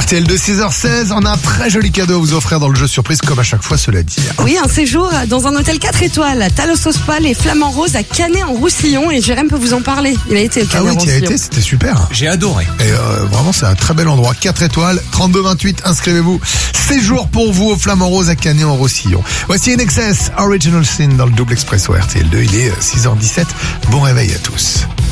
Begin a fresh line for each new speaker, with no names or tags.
RTL de 6h16, on a un très joli cadeau à vous offrir dans le jeu surprise, comme à chaque fois, cela dit.
Oui, un séjour dans un hôtel 4 étoiles, Talos Spa, les Flamants Roses à Canet-en-Roussillon. Et Jérém peut vous en parler. Il a été au
Ah oui, tu y as
Canet-en-Roussillon.
été, c'était super.
J'ai adoré.
Et vraiment, c'est un très bel endroit. 4 étoiles, 32-28, inscrivez-vous. Séjour pour vous au Flamand Rose à Canet-en-Roussillon. Voici INXS Original Sin dans le double expresso RTL2. Il est 6h17. Bon réveil à tous.